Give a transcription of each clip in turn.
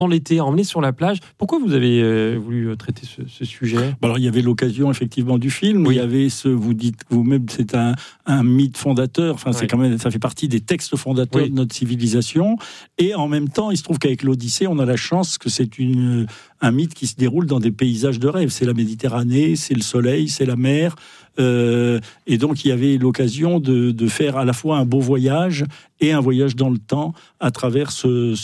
l'été, emmené sur la plage. Pourquoi vous avez voulu traiter ce sujet ? Alors, il y avait l'occasion, effectivement, du film. Oui. Il y avait vous dites vous-même, c'est un mythe fondateur. Enfin, c'est quand même, ça fait partie des textes fondateurs de notre civilisation. Et en même temps, il se trouve qu'avec l'Odyssée, on a la chance que c'est un mythe qui se déroule dans des paysages de rêve. C'est la Méditerranée, c'est le soleil, c'est la mer. Et donc, il y avait l'occasion de faire à la fois un beau voyage et un voyage dans le temps à travers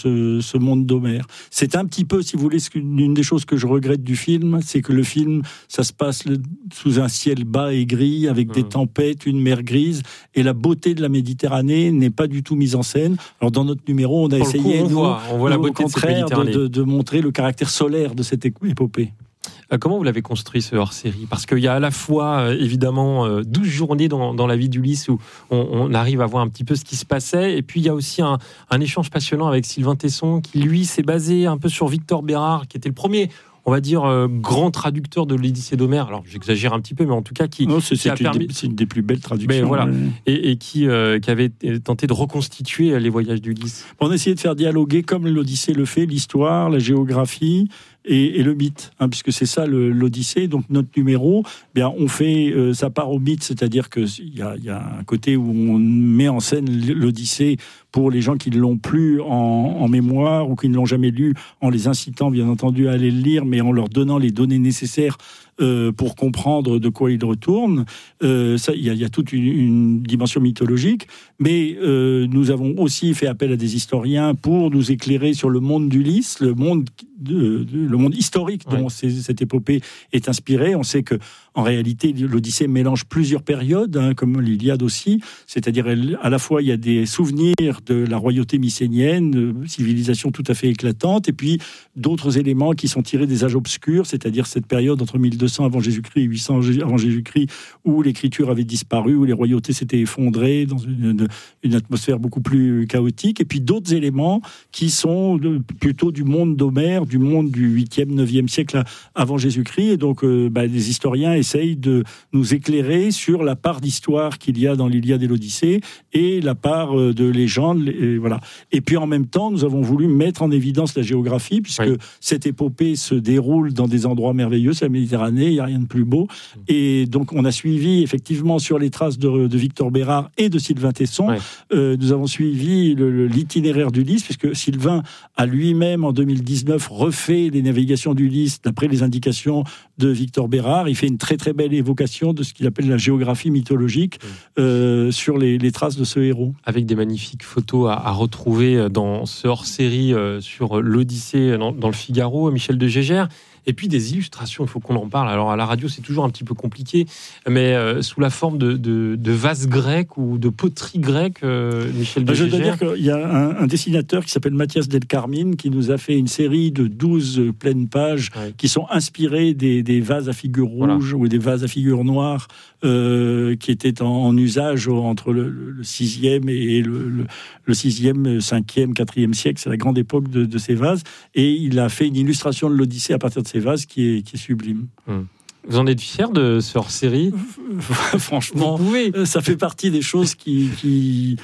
ce monde d'Homère. C'est un petit peu, si vous voulez, une des choses que je regrette du film, c'est que le film, ça se passe sous un ciel bas et gris, avec des tempêtes, une mer grise, et la beauté de la Méditerranée n'est pas du tout mise en scène. Alors, dans notre numéro, on a essayé, on voit la beauté au contraire, de montrer le caractère solaire de cette épopée. Comment vous l'avez construit, ce hors-série ? Parce qu'il y a à la fois, évidemment, 12 journées dans la vie d'Ulysse où on arrive à voir un petit peu ce qui se passait. Et puis, il y a aussi un échange passionnant avec Sylvain Tesson qui, lui, s'est basé un peu sur Victor Bérard, qui était le premier, on va dire, grand traducteur de l'Odyssée d'Homère. Alors, j'exagère un petit peu, mais en tout cas, c'est une des plus belles traductions. Mais voilà. Et qui avait tenté de reconstituer les voyages d'Ulysse. On a essayé de faire dialoguer, comme l'Odyssée le fait, l'histoire, la géographie et le mythe, puisque c'est ça l'Odyssée. Donc notre numéro, bien on fait ça part au mythe, c'est-à-dire que il y a un côté où on met en scène l'Odyssée pour les gens qui ne l'ont plus en mémoire ou qui ne l'ont jamais lu, en les incitant bien entendu à aller le lire, mais en leur donnant les données nécessaires pour comprendre de quoi il retourne. Il y a toute une dimension mythologique, mais nous avons aussi fait appel à des historiens pour nous éclairer sur le monde d'Ulysse, le monde historique dont cette épopée est inspirée. On sait que en réalité, l'Odyssée mélange plusieurs périodes, comme l'Iliade aussi. C'est-à-dire, à la fois, il y a des souvenirs de la royauté mycénienne, civilisation tout à fait éclatante, et puis d'autres éléments qui sont tirés des âges obscurs, c'est-à-dire cette période entre 1200 avant Jésus-Christ et 800 avant Jésus-Christ, où l'écriture avait disparu, où les royautés s'étaient effondrées dans une atmosphère beaucoup plus chaotique, et puis d'autres éléments qui sont plutôt du monde d'Homère, du monde du 8e, 9e siècle avant Jésus-Christ, et donc des historiens essayent de nous éclairer sur la part d'histoire qu'il y a dans l'Iliade et l'Odyssée, et la part de légende, et voilà. Et puis en même temps, nous avons voulu mettre en évidence la géographie, puisque cette épopée se déroule dans des endroits merveilleux, c'est la Méditerranée, il n'y a rien de plus beau, et donc on a suivi effectivement sur les traces de Victor Bérard et de Sylvain Tesson, nous avons suivi l'itinéraire d'Ulysse, puisque Sylvain a lui-même en 2019 refait les navigations d'Ulysse d'après les indications de Victor Bérard. Il fait une très très belle évocation de ce qu'il appelle la géographie mythologique sur les traces de ce héros. Avec des magnifiques photos à retrouver dans ce hors-série sur l'Odyssée dans le Figaro, Michel de Gégère. Et puis des illustrations, il faut qu'on en parle. Alors à la radio, c'est toujours un petit peu compliqué, mais sous la forme de vases grecs ou de poteries grecques, Michel de Gégère. Je dois dire qu'il y a un dessinateur qui s'appelle Mathias Del Carmine qui nous a fait une série de 12 pleines pages qui sont inspirées des vases à figures rouges ou des vases à figures noires qui étaient en usage entre le 6e et le 6e, 5e, 4e siècle. C'est la grande époque de ces vases. Et il a fait une illustration de l'Odyssée à partir de ces vases qui est sublime. Vous en êtes fier de ce hors-série ? Franchement, ça fait partie des choses qui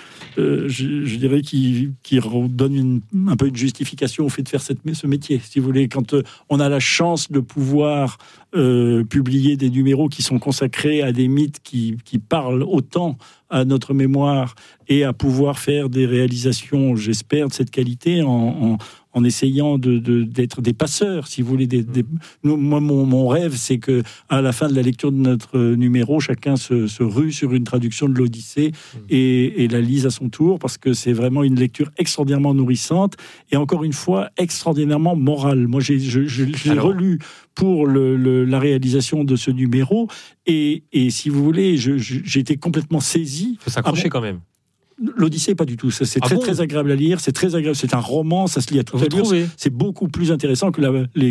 je dirais, qui donnent un peu une justification au fait de faire ce métier. Si vous voulez, quand on a la chance de pouvoir publier des numéros qui sont consacrés à des mythes qui parlent autant à notre mémoire et à pouvoir faire des réalisations, j'espère, de cette qualité en essayant d'être des passeurs, si vous voulez. Moi, mon rêve, c'est que à la fin de la lecture de notre numéro, chacun se rue sur une traduction de l'Odyssée et la lise à son tour, parce que c'est vraiment une lecture extraordinairement nourrissante et encore une fois extraordinairement morale. Moi, j'ai relu pour la réalisation de ce numéro et si vous voulez, j'ai été complètement saisi. Il faut s'accrocher quand même. L'Odyssée, pas du tout. C'est très agréable à lire. C'est très agréable. C'est un roman. Ça se lit à toute allure. C'est beaucoup plus intéressant que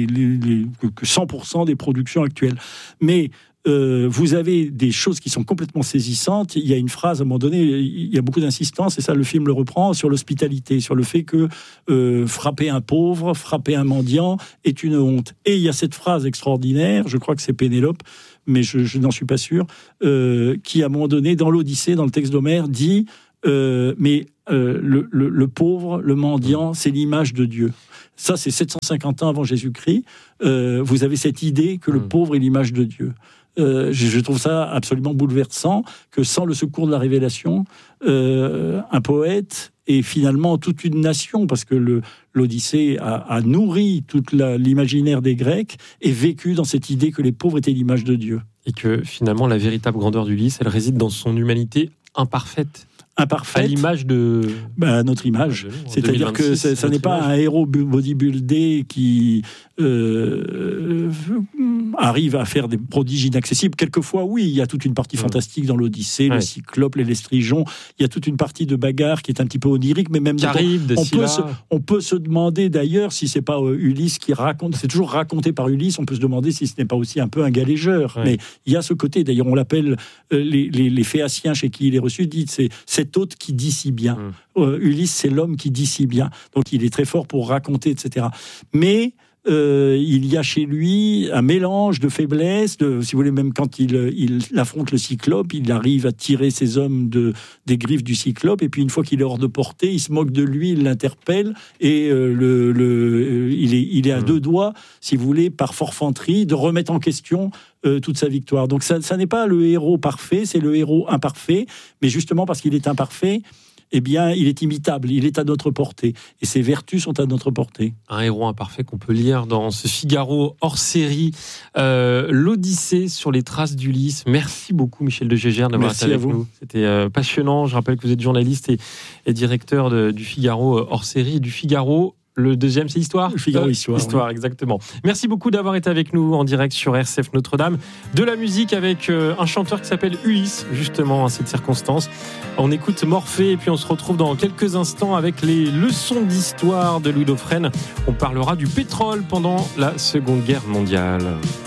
100% des productions actuelles. Mais vous avez des choses qui sont complètement saisissantes. Il y a une phrase à un moment donné. Il y a beaucoup d'insistance, et ça, le film le reprend, sur l'hospitalité, sur le fait que frapper un pauvre, frapper un mendiant est une honte. Et il y a cette phrase extraordinaire. Je crois que c'est Pénélope, mais je n'en suis pas sûr, qui à un moment donné, dans l'Odyssée, dans le texte d'Homère, dit mais le pauvre, le mendiant, c'est l'image de Dieu. Ça, c'est 750 ans avant Jésus-Christ. Vous avez cette idée que le pauvre est l'image de Dieu. Je trouve ça absolument bouleversant, que sans le secours de la révélation, un poète et finalement toute une nation, parce que l'Odyssée a nourri toute l'imaginaire des Grecs et vécu dans cette idée que les pauvres étaient l'image de Dieu. Et que finalement, la véritable grandeur d'Ulysse, elle réside dans son humanité imparfaite. Imparfaite. À l'image de... À notre image. C'est-à-dire que ça n'est pas un héros bodybuildé qui arrive à faire des prodiges inaccessibles. Quelquefois, oui, il y a toute une partie fantastique dans l'Odyssée, le Cyclope, les Lestrigeons. Il y a toute une partie de bagarre qui est un petit peu onirique, mais même on peut se demander d'ailleurs si c'est pas Ulysse qui raconte. C'est toujours raconté par Ulysse. On peut se demander si ce n'est pas aussi un peu un galéjeur. Mais il y a ce côté. D'ailleurs, on l'appelle les Phéaciens chez qui il est reçu. Dit c'est cet hôte qui dit si bien. Ulysse, c'est l'homme qui dit si bien. Donc, il est très fort pour raconter, etc. Mais il y a chez lui un mélange de faiblesse, si vous voulez, même quand il affronte le Cyclope, il arrive à tirer ses hommes des griffes du Cyclope, et puis une fois qu'il est hors de portée, il se moque de lui, il l'interpelle, et il est à deux doigts, si vous voulez, par forfanterie, de remettre en question toute sa victoire. Donc ça n'est pas le héros parfait, c'est le héros imparfait, mais justement parce qu'il est imparfait, eh bien, il est imitable, il est à notre portée. Et ses vertus sont à notre portée. Un héros imparfait qu'on peut lire dans ce Figaro hors série, l'Odyssée sur les traces d'Ulysse. Merci beaucoup, Michel de Gégère, d'avoir été avec nous. C'était passionnant. Je rappelle que vous êtes journaliste et directeur du Figaro hors série, du Figaro. Le deuxième, c'est Histoire. Figaro Histoire. Histoire, oui. Exactement. Merci beaucoup d'avoir été avec nous en direct sur RCF Notre-Dame. De la musique avec un chanteur qui s'appelle Ulysse, justement, à cette circonstance. On écoute Morphée et puis on se retrouve dans quelques instants avec les leçons d'histoire de Louis Dauphren. On parlera du pétrole pendant la Seconde Guerre mondiale.